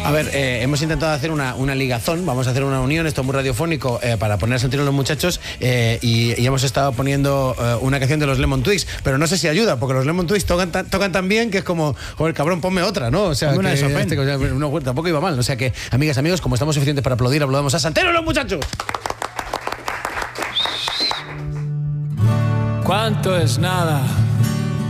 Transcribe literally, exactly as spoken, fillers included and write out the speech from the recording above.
A ver, eh, hemos intentado hacer una, una ligazón, vamos a hacer una unión, esto es muy radiofónico, eh, para poner a sentir a los muchachos, eh, y, y hemos estado poniendo eh, una canción de los Lemon Twigs, pero no sé si ayuda, porque los Lemon Twigs tocan, ta, tocan tan bien que es como, joder, cabrón, ponme otra, ¿no? O sea, que, una de Chopin. este, o sea, no, tampoco iba mal. O sea que, amigas, amigos, como estamos suficientes para aplaudir, aplaudamos a Santero y los muchachos. ¿Cuánto es nada?